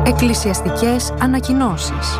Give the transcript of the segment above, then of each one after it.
Εκκλησιαστικές ανακοινώσεις.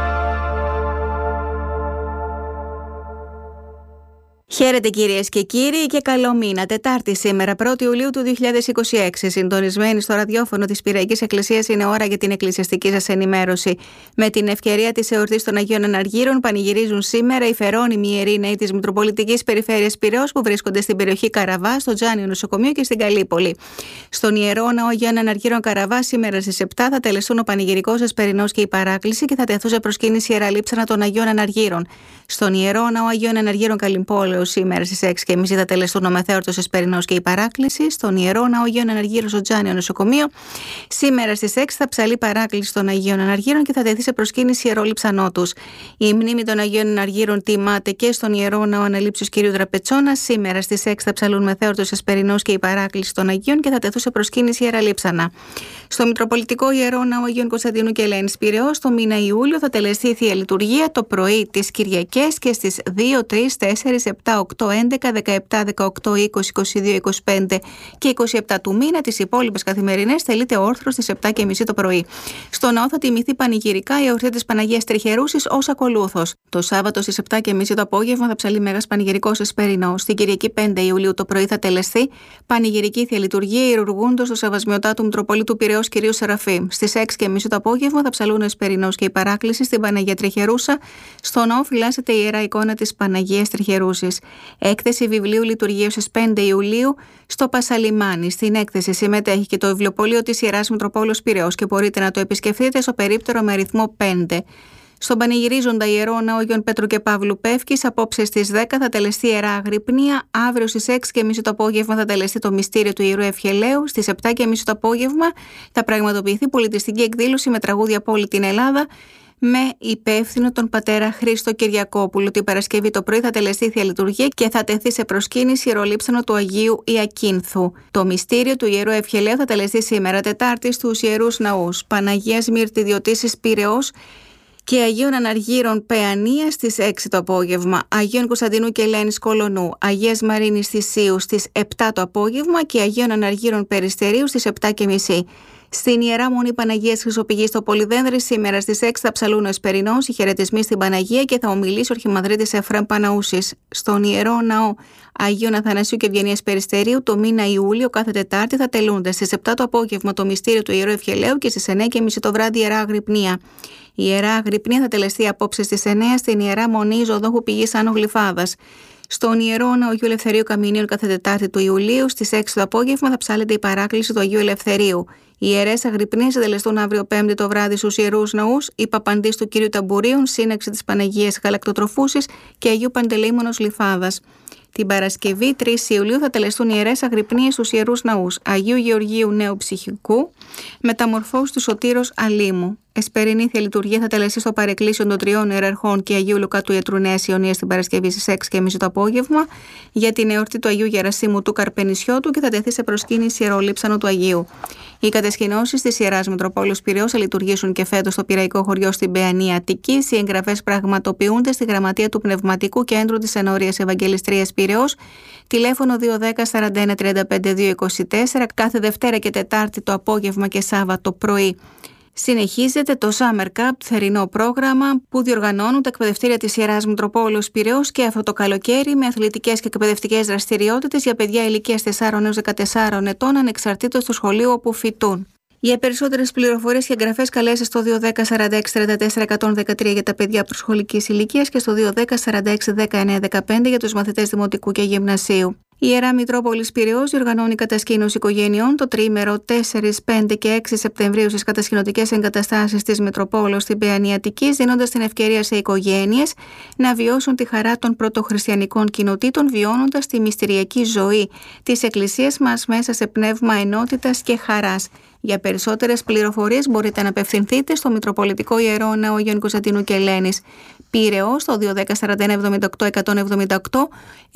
Χαίρετε κυρίες και κύριοι και καλό μήνα. Τετάρτη σήμερα, 1η Ιουλίου του 2026. Συντονισμένοι στο ραδιόφωνο της Πυραϊκής Εκκλησίας είναι ώρα για την εκκλησιαστική σας ενημέρωση. Με την ευκαιρία της εορτής των Αγίων Αναργύρων, πανηγυρίζουν σήμερα οι φερόνιμοι ιεροί νέοι της Μητροπολιτικής Περιφέρειας Πειραιώς που βρίσκονται στην περιοχή Καραβά, στο Τζάνιο Νοσοκομείο και στην Καλύπολη. Στον Ιερό Ναό Αγίων Αναργύρων Καραβά, σήμερα στις 7 θα τελεστούν ο πανηγυρικός εσπερινός και η παράκληση και θα τεθούν σε προσκύνηση ιερά λείψανα των Αγίων Αναργύρων. Στον Ιερό Ναό Αγίων Αναργύρων Καλυμπόλεως, σήμερα στις 6.30 θα τελεστούν ο μεθέωρτος εσπερινός και η παράκληση. Στον Ιερό Ναό Αγίων Αναργύρων στο Τζάνιο Νοσοκομείο, σήμερα στις 6 θα ψαλεί παράκληση των Αγίων Αναργύρων και θα τεθεί σε προσκύνηση ιερό λείψανό τους. Η μνήμη των Αγίων Αναργύρων τιμάται και στον Ιερό Ναό Αναλήψεως Κυρίου Τραπετσόνα. Σήμερα στις 6 θα ψαλούν μεθέωρτος εσπερινός και η παράκληση των Αγίων και θα τεθούν σε προσκύνηση ιερά λείψανα. Στο Μητροπολιτικό Ιερό Ναό Αγίων Κωνσταντίνου και Ελένης Πειραιώς, το μήνα Ιούλιο θα τελεστεί η Θεία Λειτουργία το πρωί τις Κυριακές και στις 2, 3, 4, 7, 8, 11, 17, 18, 20, 22, 25 και 27 του μήνα. Τις υπόλοιπες καθημερινές τελείται όρθρος στις 7.30 το πρωί. Στο ναό θα τιμηθεί πανηγυρικά η εορτή της Παναγίας Τριχερούσης ως ακολούθος. Το Σάββατο στις 7.30 το απόγευμα θα ψαλεί Μέγας Πανηγυρικός Εσπερινός. Στην Κυριακή 5 Ιουλίου το πρωί θα τελεστεί πανηγυρική Θεία Λειτουργία ιερουργούντος του Σεβασμιωτάτου Μητροπολίτου Πειραιώς Κυρίου Σεραφείμ. Στις 6.30 το απόγευμα θα ψαλούν ο Εσπερινός και η παράκληση στην Παναγία Τριχερούσα. Στο ναό φυλάσσεται η ιερά εικόνα της Παναγίας Τριχερούσης. Έκθεση βιβλίου λειτουργίας στις 5 Ιουλίου στο Πασαλιμάνι. Στην έκθεση συμμετέχει και το βιβλιοπωλείο της Ιεράς Μητροπόλεως Πειραιώς και μπορείτε να το επισκεφτείτε στο περίπτερο με αριθμό 5. Στον πανηγυρίζοντα Ιερό Ναό Αγίων Πέτρου και Παύλου Πεύκης, απόψε στις 10 θα τελεστεί ιερά αγρυπνία. Αύριο στις 6.30 το απόγευμα θα τελεστεί το μυστήριο του Ιερού Ευχελαίου. Στις 7.30 το απόγευμα θα πραγματοποιηθεί πολιτιστική εκδήλωση με τραγούδια από όλη την Ελλάδα, με υπεύθυνο τον πατέρα Χρήστο Κυριακόπουλο. Την Παρασκευή το πρωί θα τελεστεί η Θεία Λειτουργία και θα τεθεί σε προσκύνηση ιερολείψανο του Αγίου Ιακίνθου. Το μυστήριο του Ιερού Ευχελαίου θα τελεστεί σήμερα Τετάρτη στους Ιερούς Ναούς Παναγίας Μυρτιδιωτήσης Πειραιώς και Αγίων Αναργύρων Παιανίας στις 6 το απόγευμα, Αγίων Κωνσταντινού και Ελένης Κολονού, Αγίας Μαρίνης Θησίου στις 7 το απόγευμα και Αγίων Αναργύρων Περιστερίου στις 7.30. Στην Ιερά Μονή Παναγίας Χρυσοπηγής στο Πολυδένδρη, σήμερα στις 6 θα ψαλούν ο Εσπερινός, οι χαιρετισμοί στην Παναγία και θα ομιλήσει ο Αρχιμανδρίτης Εφραίμ Παναούσης. Στον Ιερό Ναό Αγίων Αθανασίου και Ευγενίας Περιστερίου, το μήνα Ιούλιο, κάθε Τετάρτη θα τελούνται στις 7 το απόγευμα το μυστήριο του Ιερού Ευχελαίου και στις 9.30 το βράδυ Ιερά Αγρυπνία. Η Ιερά Αγρυπνία θα τελεστεί απόψε στις 9 στην Ιερά Μονή Ζωοδόχου Πηγής Άνω Γλυφάδας. Στον Ιερό Ναό Αγίου Ελευθερίου Καμινίων, κάθε Τετάρτη του Ιουλίου, στις 6 το απόγευμα θα ψάλεται η παράκληση του Αγίου Ελευθερίου. Οι ιερές αγρυπνίες θα τελεστούν αύριο 5η το βράδυ στους Ιερούς Ναούς, η Παπαντής του Κυρίου Ταμπουρίων, σύναξη της Παναγίας Γαλακτοτροφούσης και Αγίου Παντελεήμονος Γλυφάδας. Την Παρασκευή 3 Ιουλίου θα τελεστούν ιερές αγρυπνίες στους Ιερούς Ναούς Αγίου Γεωργίου Νέου Ψυχικού, Μεταμορφώσεως του Σωτήρος Αλήμου. Εσπερινή Θεία Λειτουργία θα τελεστεί στο παρεκκλήσιον των Τριών Ιεραρχών και Αγίου Λουκά του Ιατρού Νέας Ιωνίας την Παρασκευή στις 6.30 το απόγευμα για την εορτή του Αγίου Γερασίμου του Καρπενησιώτου και θα τεθεί σε προσκύνηση ιερολείψανο του Αγίου. Οι κατασκηνώσεις της Ιεράς Μητροπόλεως Πειραιώς θα λειτουργήσουν και φέτος στο Πειραϊκό Χωριό στην Παιανία Αττικής. Οι εγγραφές πραγματοποιούνται στη Γραμματεία του Πνευματικού Κέντρου της Ενορίας Ευαγγελιστρίας Πειραιώς, τηλέφωνο 210 41 35 224, κάθε Δευτέρα και Τετάρτη το απόγευμα και Σάββατο πρωί. Συνεχίζεται το Summer Cup, θερινό πρόγραμμα που διοργανώνουν τα εκπαιδευτήρια της Ιεράς Μητροπόλεως Πειραιώς και αυτό το καλοκαίρι με αθλητικές και εκπαιδευτικές δραστηριότητες για παιδιά ηλικίας 4 έως 14 ετών ανεξαρτήτως του σχολείου όπου φοιτούν. Για περισσότερες πληροφορίες και εγγραφές καλέστε στο 210 46 34 113 για τα παιδιά προσχολικής ηλικίας και στο 210 46 19 15 για τους μαθητές δημοτικού και γυμνασίου. Η Ιερά Μητρόπολης Πειραιώς διοργανώνει κατασκήνωση οικογενειών το τρίμερο 4, 5 και 6 Σεπτεμβρίου στις κατασκηνωτικές εγκαταστάσεις της Μητροπόλεως στην Παιανία Αττικής, δίνοντας την ευκαιρία σε οικογένειες να βιώσουν τη χαρά των πρωτοχριστιανικών κοινοτήτων, βιώνοντας τη μυστηριακή ζωή της Εκκλησίας μας μέσα σε πνεύμα ενότητας και χαράς. Για περισσότερες πληροφορίες μπορείτε να απευθυνθείτε στο Μητροπολιτικό Ιερό Ναό Αγίων Κωνσταντίνου και Ελένης Πειραιώς στο 210 41 78 178,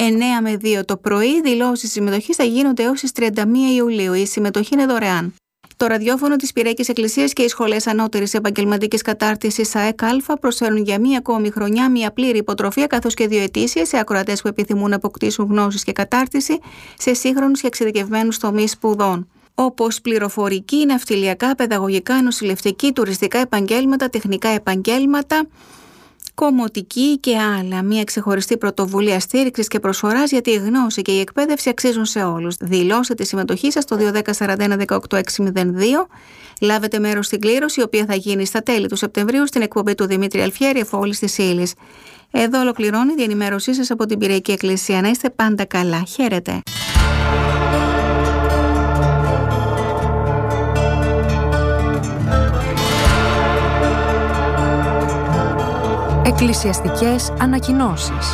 9 με 2 το πρωί. Δηλώσεις συμμετοχής θα γίνονται έως τις 31 Ιουλίου. Η συμμετοχή είναι δωρεάν. Το ραδιόφωνο της Πυραϊκής Εκκλησίας και οι σχολές ανώτερης επαγγελματικής κατάρτισης ΑΕΚ-Α προσφέρουν για μία ακόμη χρονιά μία πλήρη υποτροφία καθώς και 2 ετήσιες σε ακροατές που επιθυμούν να αποκτήσουν γνώσεις και κατάρτιση σε σύγχρονους και εξειδικευμένους τομείς σπουδών. όπως πληροφορική, ναυτιλιακά, παιδαγωγικά, νοσηλευτική, τουριστικά επαγγέλματα, τεχνικά επαγγέλματα, κομμωτική και άλλα. Μια ξεχωριστή πρωτοβουλία στήριξης και προσφοράς, γιατί η γνώση και η εκπαίδευση αξίζουν σε όλους. Δηλώστε τη συμμετοχή σας στο 210-41-18-602. Λάβετε μέρος στην κλήρωση, η οποία θα γίνει στα τέλη του Σεπτεμβρίου στην εκπομπή του Δημήτρη Αλφιέρη, Εφόλης της Ύλης. Εδώ ολοκληρώνει η διενημέρωσή σας από την Πυριακή Εκκλησία. Να είστε πάντα καλά. Χαίρετε. Εκκλησιαστικές ανακοινώσεις.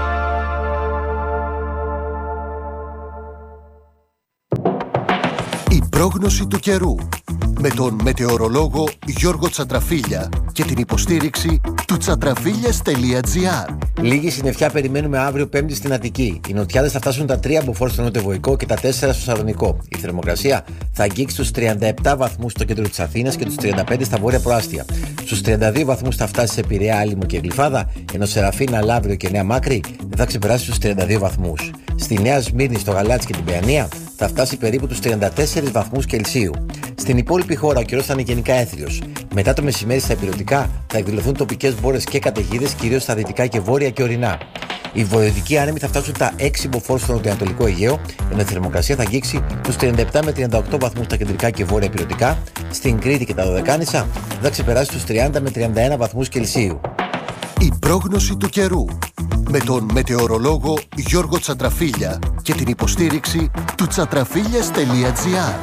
Η πρόγνωση του καιρού με τον μετεωρολόγο Γιώργο Τσατραφίλια και την υποστήριξη του τσατραφίλιας.gr. Λίγη συννεφιά περιμένουμε αύριο Πέμπτη στην Αττική. Οι νοτιάδες θα φτάσουν τα 3 μποφόρ στο νοτιοβοϊκό και τα 4 στο Σαλονικό. Η θερμοκρασία θα αγγίξει τους 37 βαθμούς στο κέντρο της Αθήνας και τους 35 στα βόρεια προάστια. Στους 32 βαθμούς θα φτάσει σε Πειραιά, Άλυμο και Γλυφάδα, ενώ Σεραφίνα, Λαύριο και Νέα Μάκρη δεν θα ξεπεράσει τους 32 βαθμούς. Στη Νέα Σμύρνη, στο Γαλάτσι και την Παιανία θα φτάσει περίπου τους 34 βαθμούς Κελσίου. Στην υπόλοιπη χώρα ο καιρός θα είναι γενικά έθριος. Μετά το μεσημέρι στα ηπειρωτικά θα εκδηλωθούν τοπικές μπόρες και καταιγίδες, κυρίως στα δυτικά και βόρεια και ορεινά. Οι βορειοδυτικοί άνεμοι θα φτάσουν τα 6 μποφόρ στο νοτιοανατολικό Αιγαίο, ενώ η θερμοκρασία θα αγγίξει τους 37 με 38 βαθμούς στα κεντρικά και βόρεια ηπειρωτικά. Στην Κρήτη και τα Δωδεκάνησα θα ξεπεράσει τους 30 με 31 βαθμούς Κελσίου. Η πρόγνωση του καιρού με τον μετεωρολόγο Γιώργο Τσατραφίλια και την υποστήριξη του τσατραφίλιας.gr.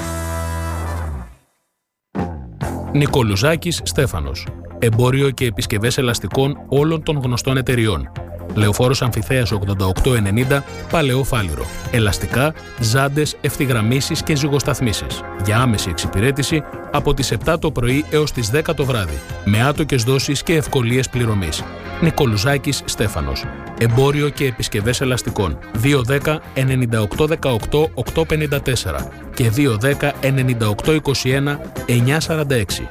Νικολουζάκης Στέφανος. Εμπόριο και επισκευές ελαστικών όλων των γνωστών εταιριών. Λεωφόρος Αμφιθέας 8890, Παλαιό Φάληρο. Ελαστικά, ζάντες, ευθυγραμμίσεις και ζυγοσταθμίσεις. Για άμεση εξυπηρέτηση από τις 7 το πρωί έως τις 10 το βράδυ. Με άτοκες δόσεις και ευκολίες πληρωμής. Νικολουζάκης Στέφανος. Εμπόριο και επισκευές ελαστικών. 210 98 18 854 και 210 98 21 946.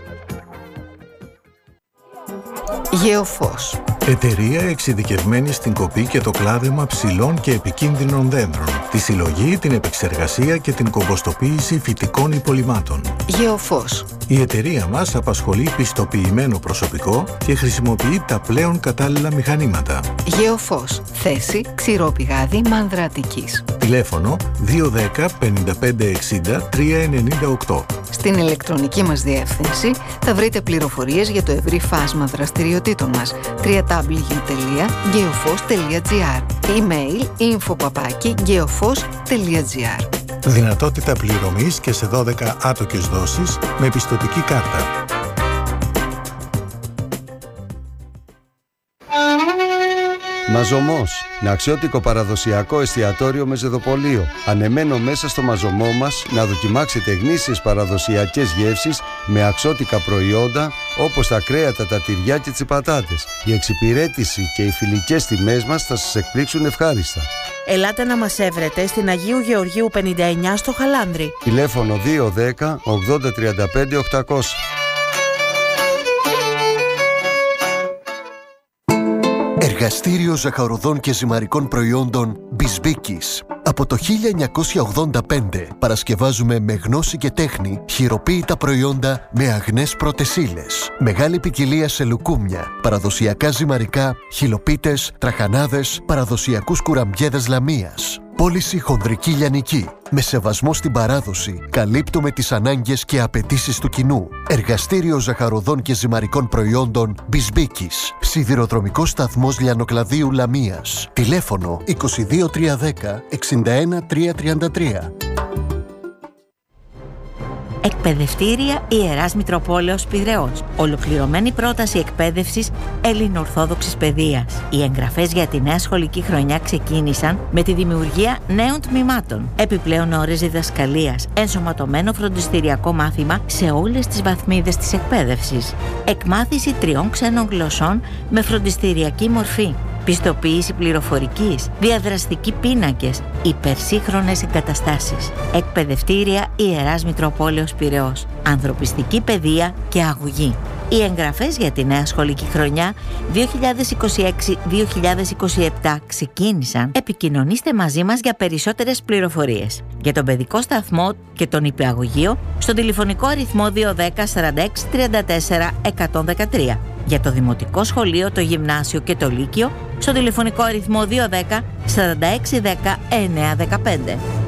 Γεωφός. Εταιρεία εξειδικευμένη στην κοπή και το κλάδεμα ψηλών και επικίνδυνων δέντρων, τη συλλογή, την επεξεργασία και την κομποστοποίηση φυτικών υπολειμμάτων. Γεωφός. Η εταιρεία μας απασχολεί πιστοποιημένο προσωπικό και χρησιμοποιεί τα πλέον κατάλληλα μηχανήματα. Γεωφός. Θέση Ξηρόπηγάδι Μάνδρα Αττικής. Τηλέφωνο 210 55 60 398. Στην ηλεκτρονική μας διεύθυνση θα βρείτε πληροφορίες για το ευρύ φάσμα δραστηριοτήτων μας. www.geofos.gr. Email info@geofos.gr. Δυνατότητα πληρωμής και σε 12 άτοκες δόσεις με πιστωτική κάρτα. Μαζωμός. Ναξιώτικο παραδοσιακό εστιατόριο με ζεδοπολείο. Ανεμένο μέσα στο μαζωμό μας να δοκιμάξετε γνήσιες παραδοσιακές γεύσεις με αξιώτικα προϊόντα όπως τα κρέατα, τα τυριά και τις πατάτες. Η εξυπηρέτηση και οι φιλικές τιμές μας θα σας εκπλήξουν ευχάριστα. Ελάτε να μας έβρετε στην Αγίου Γεωργίου 59 στο Χαλάνδρι. Τηλέφωνο 210 80 35 800. Εργαστήριο ζαχαροδών και ζυμαρικών προϊόντων Μπισμπίκης. Από το 1985 παρασκευάζουμε με γνώση και τέχνη χειροποίητα προϊόντα με αγνές πρώτες ύλες. Μεγάλη ποικιλία σε λουκούμια, παραδοσιακά ζυμαρικά, χυλοπίτες, τραχανάδες, παραδοσιακούς κουραμπιέδες λαμίας. Πώληση χονδρική λιανική. Με σεβασμό στην παράδοση, καλύπτουμε τις ανάγκες και απαιτήσεις του κοινού. Εργαστήριο ζαχαροδών και ζυμαρικών προϊόντων Μπισμπίκης. Σιδηροδρομικός σταθμός Λιανοκλαδίου Λαμίας. Τηλέφωνο 22310 61 333. Εκπαιδευτήρια Ιεράς Μητροπόλεως Πειραιώς. Ολοκληρωμένη πρόταση εκπαίδευσης ελληνοορθόδοξης παιδείας. Οι εγγραφές για τη νέα σχολική χρονιά ξεκίνησαν με τη δημιουργία νέων τμήματων. Επιπλέον ώρες διδασκαλίας, ενσωματωμένο φροντιστηριακό μάθημα σε όλες τις βαθμίδες της εκπαίδευσης. Εκμάθηση 3 ξένων γλωσσών με φροντιστηριακή μορφή. Πιστοποίηση πληροφορικής, διαδραστικοί πίνακες, υπερσύγχρονες εγκαταστάσεις. Εκπαιδευτήρια Ιεράς Μητροπόλεως Πειραιώς. Ανθρωπιστική παιδεία και αγωγή. Οι εγγραφές για τη νέα σχολική χρονιά 2026-2027 ξεκίνησαν. Επικοινωνήστε μαζί μας για περισσότερες πληροφορίες. Για τον παιδικό σταθμό και τον υπηαγωγείο στον τηλεφωνικό αριθμό 210 46 34 113. Για το δημοτικό σχολείο, το γυμνάσιο και το λύκειο στον τηλεφωνικό αριθμό 210 46 10 915.